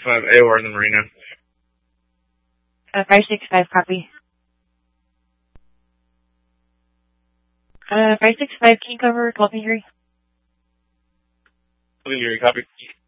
565 AOR in the marina. 565, copy. 565, can you cover Calvin Erie? Calvin Erie, copy.